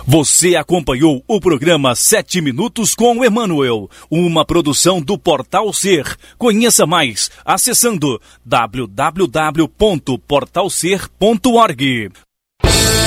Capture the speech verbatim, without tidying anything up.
Você acompanhou o programa Sete Minutos com o Emanuel, uma produção do Portal Ser. Conheça mais acessando w w w ponto portal ser ponto org.